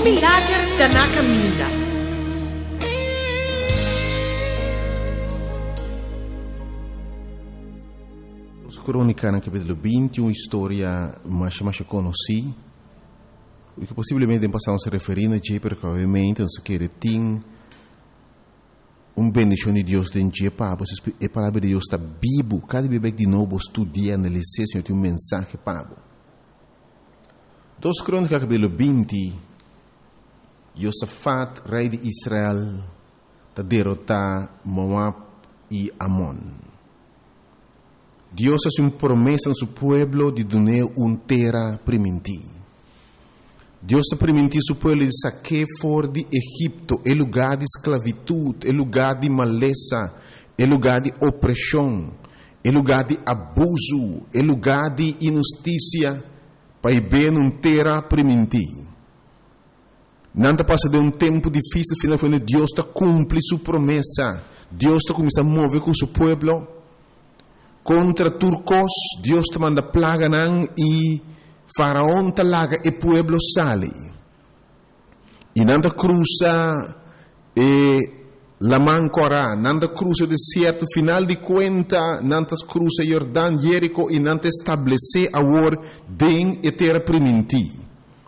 milagre da na caminda. Os Crônicas, no capítulo 20, uma história mais conhecida, que possivelmente passamos a referir a dia, porque obviamente não se quer ter bendição de Deus dentro de Pablo, a palavra de Deus está vivo, cada vez de novo estudia, analisar, Senhor, tem mensagem Pablo. Dos Crônicas, capítulo 20, Josafat, rei de Israel, está derrotar Moab e Amon. Deus hace uma promessa no seu povo de dar uma terra primitiva. Deus está permitindo seu povo de saquear fora de Egipto, é lugar de esclavitud, é lugar de maleza, é lugar de opressão, é lugar de abuso, é lugar de injustiça, para ver uma terra primitiva. Não passa de um tempo difícil, final quando Deus está cumpre sua promessa. Deus está começando a mover com seu povo. Contra turcos, Deus te manda plaga e Faraón te laga e pueblo sale. E nanda cruza la mancora, nanda cruza o deserto, final de conta, nanda cruza Jordão, Jerico e nanda estabelece agora den e terra primitiva.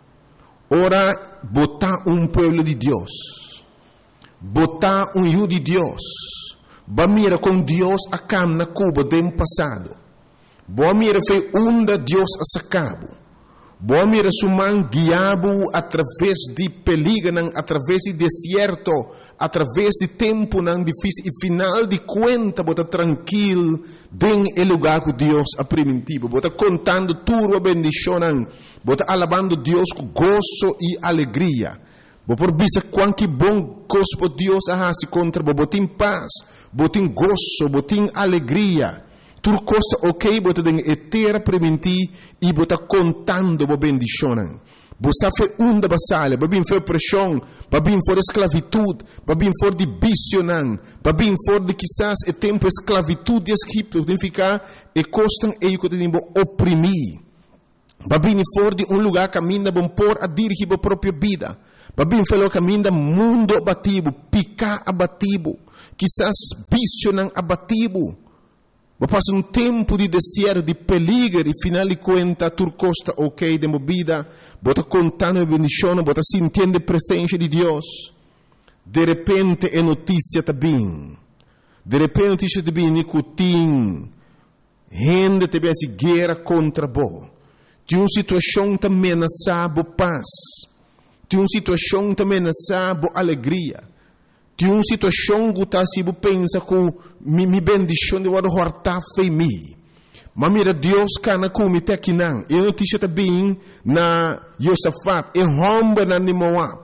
Ora, botar pueblo de Deus, botar hijo de Deus. Ba mira com Deus a cam na Cuba do passado. Boa mira foi onde Deus a sacabo. Boa mira suman guiabo através de peligro, através de deserto, através de tempo não difícil e final de conta bota tranquilo den lugar que Deus a primitivo. Bota contando tua bendição, bota alabando Deus com gozo e alegria. Por bisa quanto bom gosto Deus a se contra botin paz, botin gozo, botin alegria. Tudo costa ok, bota den etera preventi e bota contando bo bendição. Bosa fe unda basale, babin fe opressão, babin for esclavitud, babin for de bicionan, babin for de quizás e tempo esclavitud de Egipto, significa e costam e que tem bo oprimir. Babin for de lugar caminha bom por a dirigir a própria vida. Babin felo caminha mundo abativo, picar abativo, quizás visionan abativo. Passa tempo de deserto, de peligro, e final de conta, tu costa ok de movida, bota contando a bendição, bota sentindo a presença de Deus. De repente a notícia está bem. De repente a notícia está bem, nicotim. Gente te vê guerra contra bo. Tem uma situação que ameaça a paz. Tem uma situação que ameaça a alegria. Tem uma situação que está se pensa que me bendição de guarda horta foi mi. Mas mira Deus cana com me aqui não. E a notícia está bem na Josafat. E romba na Moab.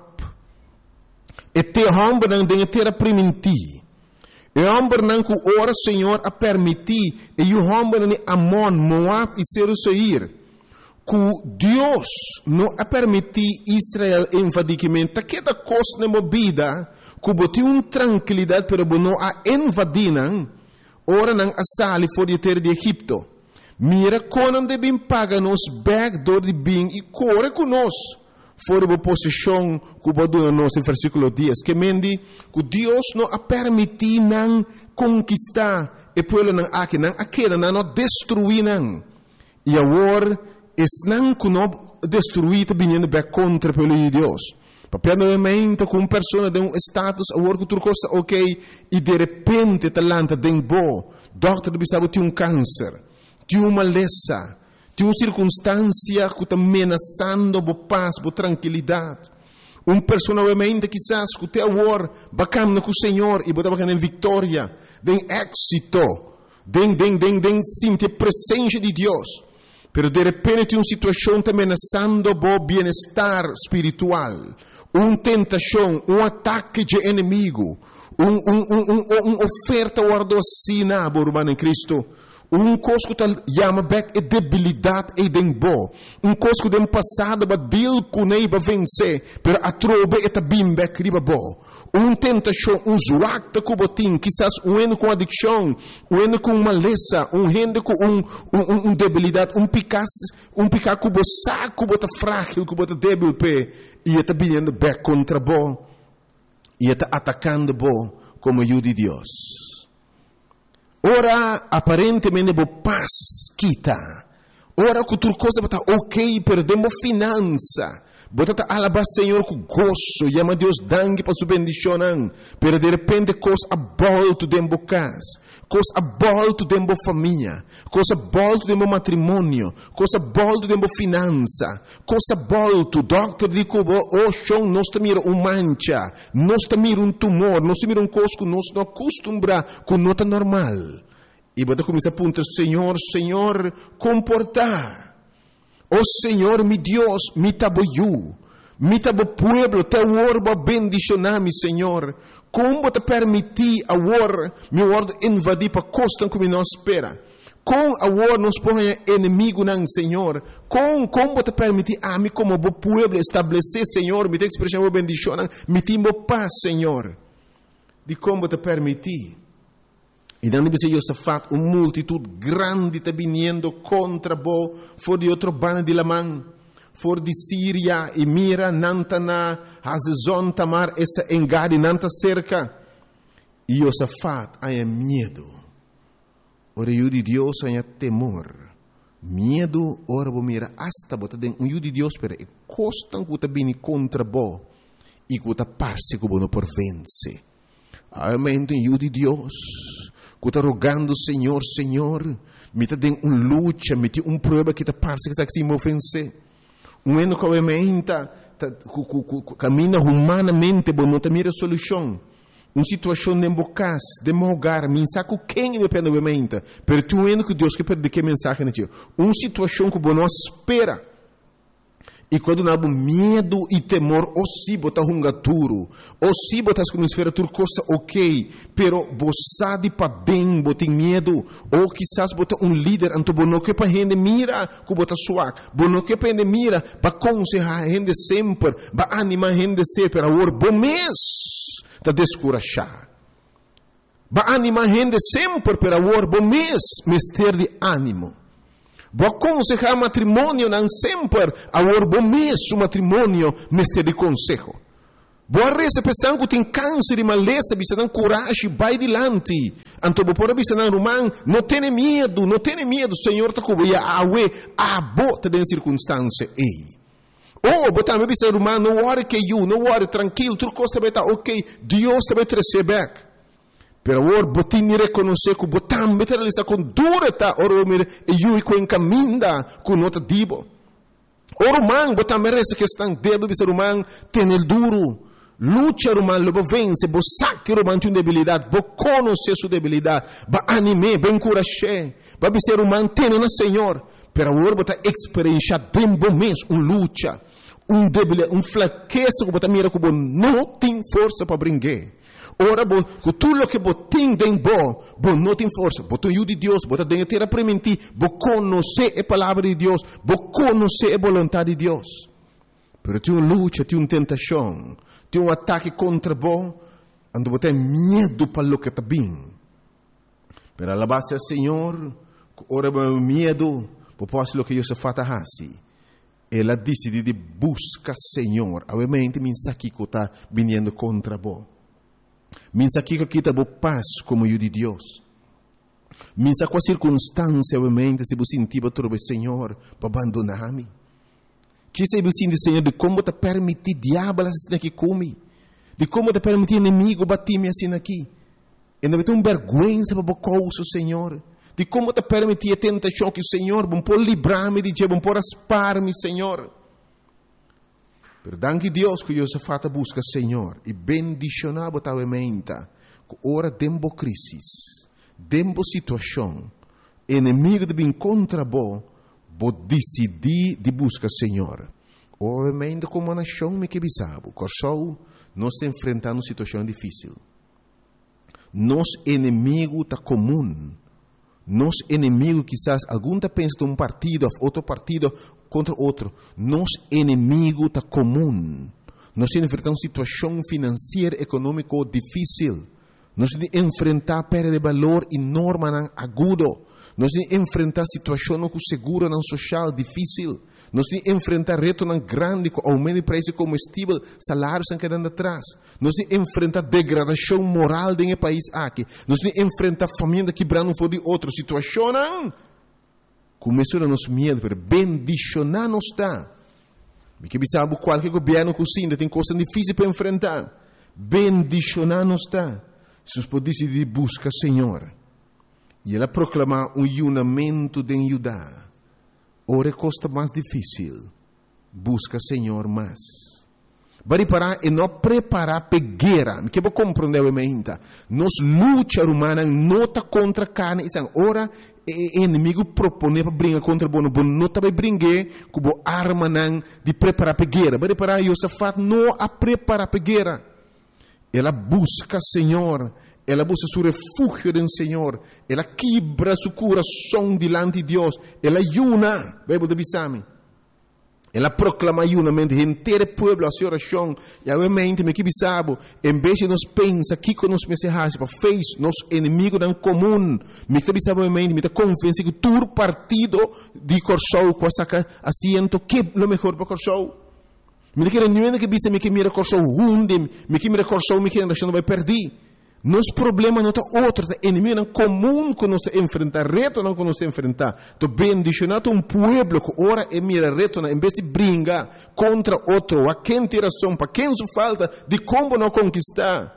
E te romba na terra primitiva. E romba na que ora Senhor a permitir. E o romba na Amon, Moab e Seir. Que Deus não a permitir Israel invadimento, que da coisa na vida, que botou uma tranquilidade, pero não a invadiram, ora não a sali fora de terra de Egipto. Mira quando devem pagar nos backdoor de bem e corre conosco, fora da posição que botou nos versículo 10, que mendi que Deus não a permitir não conquistar e pueblo não aqui não aquela não destruir não. E agora não que não destruir vindo bem contra o povo de Deus. Papel novamente com uma pessoa de status, a work outra coisa ok, e de repente talanta de bo, doctor bisabo tem câncer, tem uma maleza, tem uma circunstância que está ameaçando a paz, a tranquilidade. Uma pessoa novamente quizás que tem a war, bacana com o Senhor e botar bacana em vitória, de êxito, de sentir a presença de Deus. Pero de repente tem uma situação que está ameaçando o bem-estar espiritual, uma tentação, ataque de inimigo, uma oferta guardocina, irmão em Cristo, coisa que chama back é debilidade e dembo. Coisa que dem passado ba deal kunei ba vencer, pero a trobe eta bim back riba bo. Tentação, zoacta que botin, quizás eno com adicção, eno com maleza, rende com debilidade, picar que bo saco bota frágil, que bota débil pe, e eta vindo back contra bo, e eta atacando bo como ajuda de Deus. Ora, aparentemente, bo paz quita. Ora, que tudo coisa está ok, perdemos finança. Bota alabar Senhor com gozo, chama Deus dangue para sua bendição, pero de repente coisa abolto dentro casa, coisa abolto dentro família, coisa abolto dentro matrimônio, coisa abolto dentro finança, coisa abolto, doctor diz que o chão nós mira mancha, nós mira tumor, nós mira coisa que nós não acostumbra com nota normal. E bota começa a apontar, Senhor, comportar. Oh Senhor, mi Deus, mi taboyu, mi tabo pueblo, te orba bendicionar-me, Senhor. Como te permitir agora, mi word invadir para costa como nós espera. Com agora nos põe inimigo não, Senhor. Como te permitir a mim como pueblo estabelecer, Senhor, me te expressão bendição, me timbo paz, Senhor. De como te permitir. E não deve ser Josafat, multitud grande está vindo contra bo, for de outro bando de Lamã, for de Síria, e mira, nantana, Hazezon, Tamar, esta engade, nanta cerca. E Josafat, há medo. Ora, o de Deus, há temor. Medo, ora, mira, hasta bota den, o de Deus, pero e costan que está vindo contra bo, e que está parse que não por vence. Amém, o de Deus. Que está rogando, Senhor, me está dando luta, me tem prova que está parece que está se ofencer. Ano que obviamente caminha humanamente, bom, não tem mira solução. Situação de embocas, de mogar, me saco quem depende obviamente. Pero tu que Deus que perde que mensagem nele. Situação que bom não espera. E quando nós medo e temor, ou se botar duro, ou se botar como esfera tudo coisa ok, pero você de para bem, botar medo, ou quizás botar líder, então não que para gente mira, que botar suave, não que para gente mira, para aconselhar a gente sempre, para animar a gente sempre, para o bom mês, para descorachar. Para animar a gente sempre, para o bom mês, ter de ânimo. Vou aconselhar matrimônio não sempre, agora bom mês o matrimônio mestre de conselho. Boa reza pensando que tem câncer e maleza, bisa não coragem, vai adiante. Então por bisa não romano, não tenha medo, Senhor está cobrindo a bota de circunstância ei. Oh, botar me bisa romano, não worry que não worry tranquilo, tudo coisa vai estar ok, Deus vai te receber. Pero agora, botin reconhecer que botam meter ali com dureza, ora mir e eu com encaminda com nota dibo. Ora man, botam merece que estão débil, ser humano tem el duro. Lucha humano, lo vence, bo saque humano tem debilidade, bo conhecer sua debilidade, ba anime, ba encorajar, ba ser humano tem na Senhor. Pero agora botar experiência dentro mês, luta, debilidade, fraqueza que botar mira que não tem força para brincar. Ora, com tudo o que você tem dentro, você não tem força. Você tem de Deus, você tem que ter para mentir. Você conhece a palavra de Deus, você conhece a vontade de Deus. Mas tem uma luta, tem uma tentação, tem um ataque contra você, onde você tem medo para o que está bem. Mas a base do Senhor, ora, o medo, você pode o que Deus faz assim. Ela decide de buscar o Senhor. Obviamente, me aqui que está vindo contra você. Minsa aqui que está boa paz como eu de Deus. Minsa com a circunstância, obviamente, se você sentir para o Senhor, para abandonar-me. Que se você sentir, Senhor, de como te permitir diabo assim aqui comigo. De como te permitir inimigo bater-me assim aqui. E não vai ter uma vergonha para o coisa, Senhor. De como te permitir a tentação que o Senhor, bom por livrar-me de Deus, bom por aspar-me, Senhor. Pero danke Deus que eu se fata busca Senhor e bendicionar botavamente que ora dembo crisis, dembo situação, inimigo de bem contra bo decidir de busca Senhor. Obviamente como uma nação me que bisabo, corsou nós enfrentando situação difícil. Nos inimigo tá comum, Nos inimigos, quizás, algum tá pensa de um partido, outro partido contra outro. Nos inimigo tá comum. Nós enfrentamos situação financeira, econômica difícil. Nós enfrentar perda de valor enorme, agudo. Nós enfrentar situação com seguro social difícil. Nós enfrentar reto grande com aumento de preço de combustível, salários estão quedando atrás. Nós enfrentar degradação moral dentro do país aqui. Nós enfrentar família quebrando um de outra situação. Começou a nos medo, pero bendicionar não está. Porque sabe qualquer governo cozinha tem coisas difíceis para enfrentar. Bendicionar não está. Se os pode decidir busca Senhor. E ela proclamar um unimento de Judá. Ora costa mais difícil. Busca Senhor mais. Bari parar e não preparar para guerra. Que vou compreender realmente. Nos luta humana não está contra carne. Ora o inimigo propõe para brincar contra bono. Bono não está para brincar com a arma de preparar para guerra. Bari parar e Josafat não a preparar para guerra. Ela busca Senhor. Ela busca seu refúgio do Senhor. Ela quebra seu coração diante de Deus. Ela ayuna. Bebo de bisame. Ela proclama ayunamento. Inteiro povo a sua oração. E obviamente, me que bisabo. Em vez de nos pensa que com nos mensagens para fez nos inimigos em comum. Me que bisabo obviamente. Me que confiança que todo partido de Corsou com saca assento que é o melhor para Corsou. Me que não é que bisa me que mira Corsou hunde. Me que mira Corsou me que não vai perder. Nosso problema não é outro, é inimigo em comum que nós enfrentar, reto não que nós enfrentar. Então, bendicionado um povo que ora e mira reto, em vez de brincar contra outro, a quem tem razão, para quem só falta, de como não conquistar.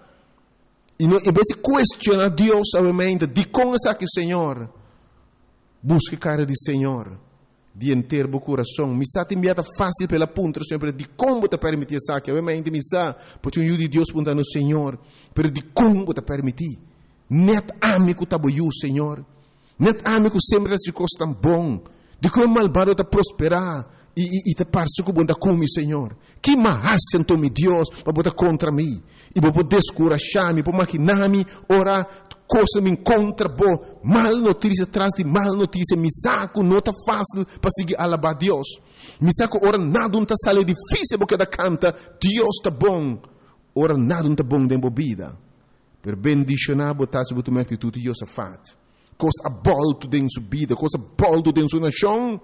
E não, em vez de questionar Deus, obviamente, de como é que Senhor, busque a cara de Senhor, de inteiro o coração. Me está enviada fácil pela ponta, sempre de como te permitir isso aqui. Obviamente, me está, porque um de Deus pergunta no Senhor, pero de como te permitir. Net amigo tá bom, Senhor. Net amigo sempre as coisas tão bom. De como malvado te prosperar e te parece que bom come, Senhor. Que mais sentou me Deus para botar contra mim e para descorajar-me, para maquinar-me, orar. Coisa me encontra boa, mal notícia atrás de mal notícia, me saco, não está fácil para seguir alabar Deus. Me saco, ora nada não está sale difícil porque da canta, Deus está bom. Ora nada não está bom dentro da vida. Per bendicionar, botar sobre tua atitude, Josafat. Coisa abolto dentro sua vida, coisa abolto dentro sua nação.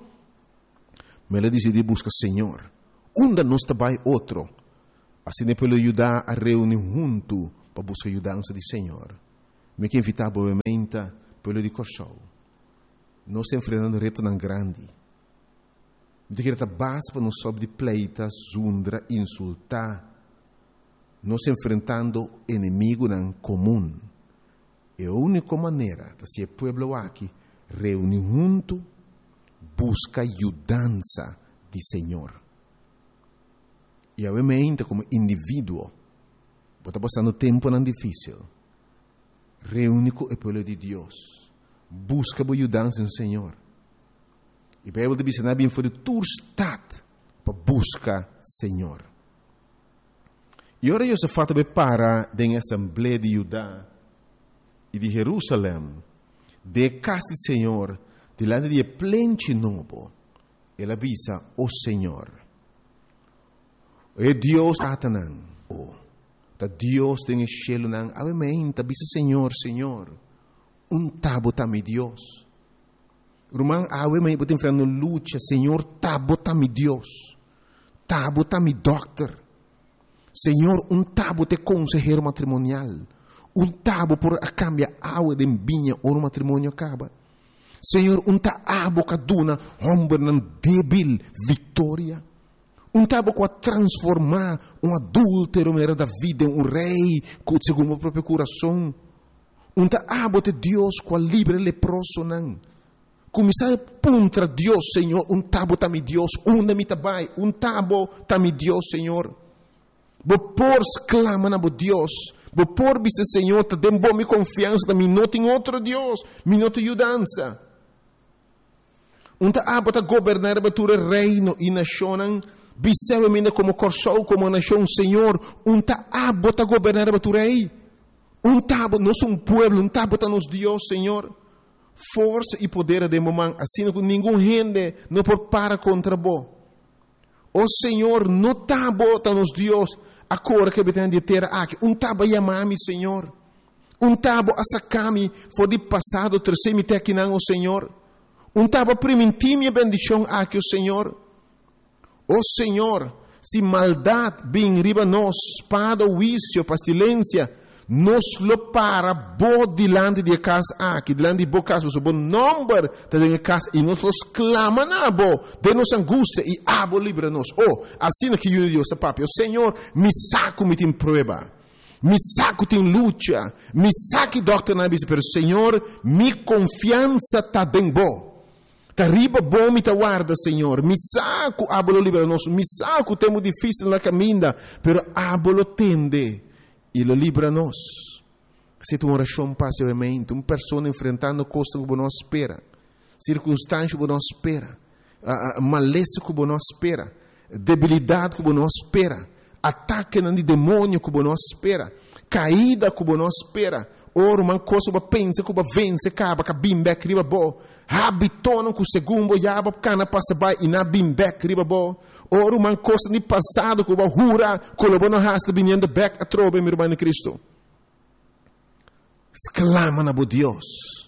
Mas ela decidiu buscar Senhor. Onde nós trabalha outro. Assim é para ajudar a reunir junto para buscar a ajudança do Senhor. Me que invitar obviamente pelo de Corsou. Nós estamos enfrentando reto tão grande. De que está base para nós sobre de pleita, zundra, insultar. Nós estamos enfrentando inimigo em comum. É a única maneira de ser povo aqui reunir junto, busca ajudança do Senhor. E obviamente como indivíduo, está passando tempo não difícil. Reúne com o povo de Deus. Busca a ajudança no Senhor. E a Bíblia diz que não é for tu estado para buscar Senhor. E agora Josafat para da Assembleia de Judá e de Jerusalém, de casa do Senhor, delante de plente novo. Ele avisa o Senhor. É Deus Satanás. Deus tem cielo nang obviamente bisa Senhor tabo mi Deus rumang obviamente botem frando luta Senhor tabo mi Deus tabo mi doctor Senhor tabo te consejero matrimonial tabo por a cambia agua de vinha o matrimônio acaba Senhor abo kaduna hombre nan débil vitória tabo com a transformar adúltero da vida em rei segundo o próprio coração. Tabo de Deus com a livre leproso não. Começar contra Deus, Senhor. Tabo tá mi Deus. Onde me tabai? Tabo tá mi Deus, Senhor. Por exclama na Deus. Por dizer, Senhor, te dem bom mi confiança da mi não tem outro Deus. Mi não tem ajudança. Abo tá governar o reino e nação. Bisewamente como Corsou, como nação, Senhor, abo está governar a tu rei. Tabo, nós somos um povo, tabo está nos Deus, Senhor. força e poder de mamãe, assim que nenhum gente não pode parar contra bo. O Senhor não está botando nos Deus a cor que tem de ter aqui. Taba chamar-me, Senhor. Taba a sacar-me for de passado, terceiro me aqui não, o Senhor. Taba permitir minha bendição aqui, o Senhor. O Senhor, se maldade vem riba nós, espada, vício, pestilência, nos lo para bo dilante de casa aqui, dilante de bo casa, o bom número de casa, e nós los clama na bo, de nos angústia, e abo livra-nos. Assim que eu Deus, papi, o Senhor, me saco, me tem prova, me saco, tem luta, me saque, doutor, na bisa, pero Senhor, me confiança tá bem bo. Tá riba bom, me tá guarda, Senhor, me saco, abo livra-nos, me saco, temo difícil na caminha, pero abo lo tende. E lo libra-nos. Se tu oração passivamente, uma pessoa enfrentando coisas que não espera, circunstâncias que não espera, maleza que não espera, debilidade que não espera, ataque de demônio que não espera, caída que não espera, ora uma coisa que pensa que vence, acaba que bimbek riba bo, habitono que o segundo yaba cana passa by e na bimbek riba bo. Ora uma coisa de passado que vai jura, que o bono hasta vindo back a trobe, meu irmão em Cristo. Exclama na bo Deus.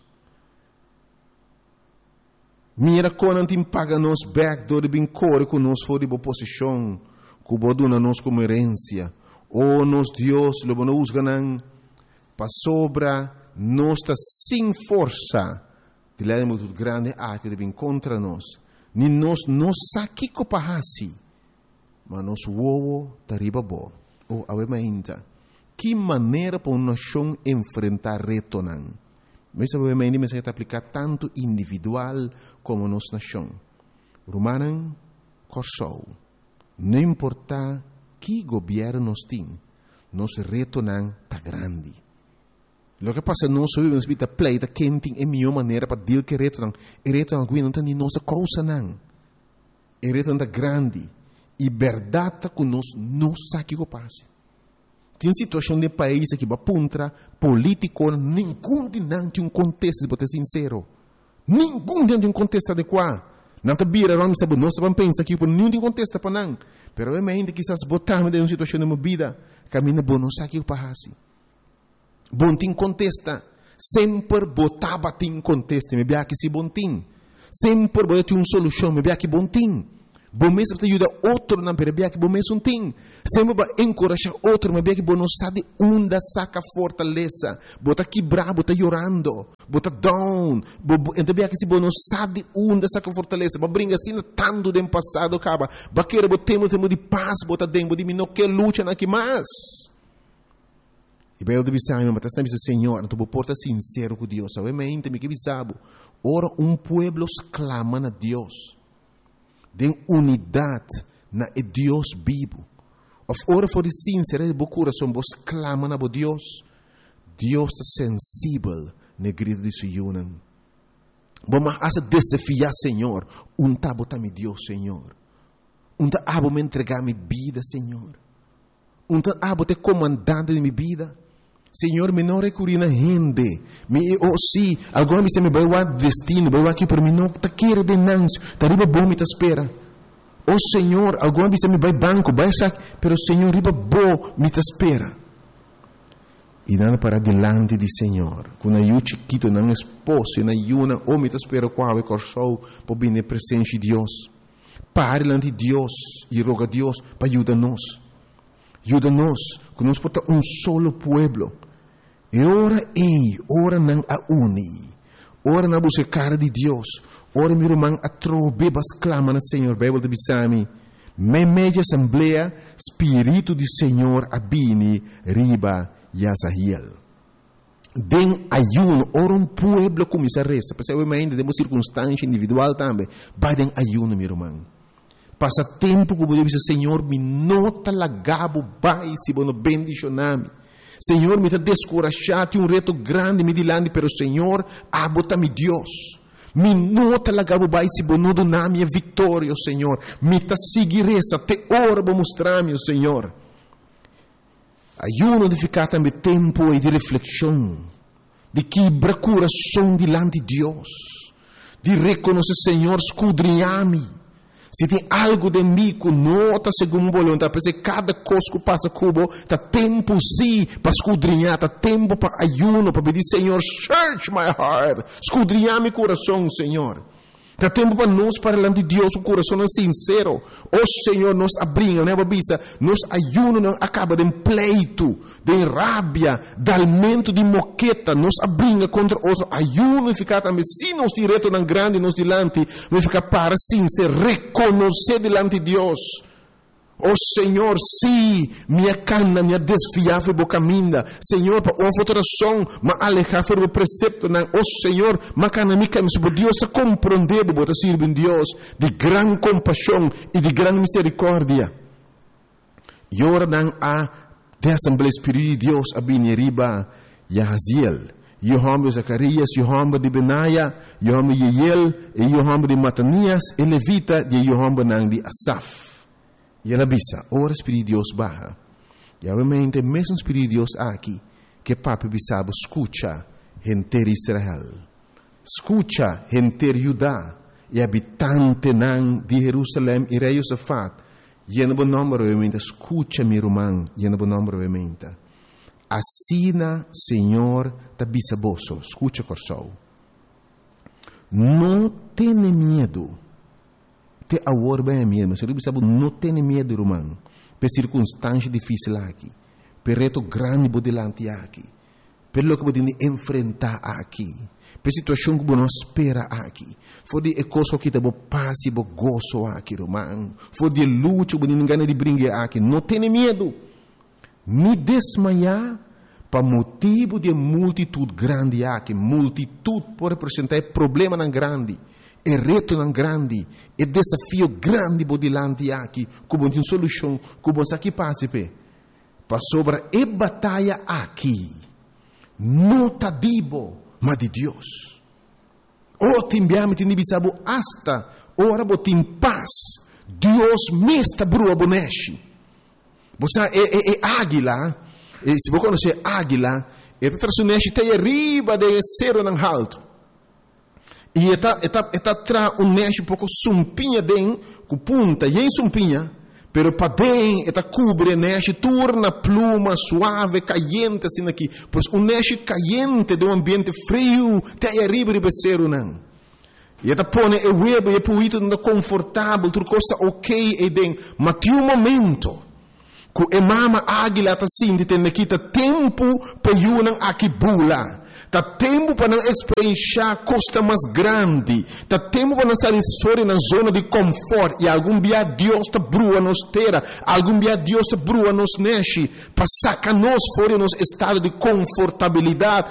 Mira quando não paga nos back do de bem core que nos for de boa posição, que o boduna nos como herência. Nos Deus, lo bono usganan, para sobra, nos está sem força. De lá é muito grande que de bem contra nós. Ni nos saki ko pahasi, mas nos wowo tariba bo. Awemainta. Que maneira para uma nação enfrentar reto não? Mas awemainta me se aplicar tanto individual como nos nação. Romanan corsou. Não importa que governo nos tem, nos reto não tá grande. Lo que passa nós vivemos vida pleita quem é melhor maneira para dizer que reto não não tem nossa causa não. É reto não grande e verdade que nós não sabe o que passa. Tem situação de país que vai puntra político nenhum de não tem contexto de ser sincero. Nenhum tem contexto adequado. Não tá bira vamos saber nós vamos pensar que por nenhum tem contexto para não. Pero é ainda que essas botamos de uma situação de uma vida caminha bom não sabe o que passa. Bom tim contesta, sempre botava tim contesta, me bia que se bom tim, sempre botava uma solução, me bia que bom tim, bom mesmo te ajuda outro na me bia que bom mesmo tim, sempre vai encorajar outro, me bia que bom não sabe onde saca fortaleza, bota quebrar, bota chorando, bota down, então bia que se bom não sabe onde saca fortaleza, vai brincar assim tanto do passado acaba, vai querer botemos de paz, bota dentro de mim não quer luta na que mais. E bem, eu deve saber, mas está dizendo, Senhor, não estou porta sincero com Deus. Sabe, mas me que sabe. Ora, pueblo clama a Deus. De unidade na Deus vivo. Ora, for sincero de bo coração, vos clama a Deus. Deus está sensível na grito de sua vamos a desafiar, Senhor. Tabo tá me Deus, Senhor. Tabo me entregar minha vida, Senhor. Tabo te comandante de minha vida. Senhor, me não recorri na gente. Se alguma vez me vai o destino, vai aqui por mim, não está querendo de nanço, está riba bom, me espera. Senhor, alguma vez me vai banco, vai sair, pero Senhor, riba bom, me espera. E nada para delante de Senhor. Quando eu chiquito, não esposo, na yuna, me espera qual é corso, para vir na presença de Deus. Pare diante de Deus e roga a Deus para ajudar-nos. Ajuda-nos, que nós podemos solo pueblo. E ora não a uni. Ora não busca cara de Deus. Ora meu irmão a trobebas clama no Senhor. Bíblia de Bisami. Media assembleia, Espírito de Senhor abini, riba e asahiel. Den ayuno, ora pueblo começa a resta. Porque eu ainda temos circunstância individual também. Vai den ayuno, meu irmão. Passa tempo que eu dizer, Senhor, me nota lagabo, vai, se bono bendicioname. Senhor, me está descorajado, um reto grande, me dilande, pero Senhor, abota-me Deus. Me nota lagabo, vai, se bono do nome a vitória, Senhor. Me está seguir essa, te ora, vou mostrar-me, Senhor. Ayuno de ficar também tempo e de reflexão. de quebrar coração diante de Deus, de reconhecer, Senhor, escudrinha-me. Se tem algo de mim que não está segundo a vontade, porque cada coisa que passa cubo, está tempo sim para escudrinhar, está tempo para ayuno, para pedir, Senhor, search my heart, escudrinhar meu coração, Senhor. Está tempo para nós, para diante de Deus, o coração é sincero. O Senhor nos abrinha, né, babisa? Nos ayuno não acaba de pleito, de rabia, de aumento de moqueta, nos abrinha contra os ayuno e ficar também, se nós direto na grande, nos dilante, vai ficar para sincero, reconhecer diante de Deus. Oh Senhor, sim, minha cana, minha desfiável boca minda, Senhor, para uma alteração, mas alejar o precepto, não, oh Senhor, mas cana mica, mas Deus está compreendendo, para servir Deus de gran compaixão e de gran misericórdia. E ora não há de Assembleia Espírita de Deus a bineriba Yahaziel, Yohamba de Zacarias, Yohamba de Benaia, Yohamba de Yeiel, e Yohamba de Matanias, e Levita de Yohamba não de Asaf. E ela bisa, ora Espírito de Deus barra. E obviamente, mesmo Espírito de Deus aqui, que papi bisabo, escucha, gente de Israel. Escucha, gente de Judá, e habitante de Jerusalém, e rei Josafat. E no bom nome, obviamente, escucha, meu irmão, e no bom nome, obviamente. Assina, Senhor, ta bisaboso, escucha, corsou. Não tenha medo. Te agora bem mesmo, mas eu sabe não tem medo, irmão, por circunstância difícil aqui, por reto grande por delante aqui, pelo que podemos enfrentar aqui, por situação que não espera aqui, for de coisa que temos paz e gozo aqui, irmão, for de luta que ninguém de brincar aqui, não tem medo, me desmaiar para motivo de multitude grande aqui, multitude pode representar problema não grande. É reto não grande, é desafio grande por delante aqui, como tem solução, como aqui passa para sobre a batalha aqui, não está dibo, mas de Deus. O timbiame tem bisabo hasta, ora botim paz, Deus me está brua boneche. Você é águila, se você conhecer águila, é traçoneche tem arriba de cero não alto. E está tra neche um pouco sumpinha den, com punta, e em sumpinha, pero para den, está cubre neche, torna pluma suave, caliente, assim aqui, pois neche caliente de ambiente frio, tem arriba de becero não. E está põe o web e puito não confortável, tudo coisa ok e den, mas tem momento, que a mama águila está assim, de ter tempo para yunang aqui bula. Tá tempo para não experienciar costa mais grande. Tá tempo para não sair fora na zona de conforto. E algum dia Deus está brua nos terra. Algum dia Deus está brua nos neche. Para sacar nós fora nos estado de confortabilidade.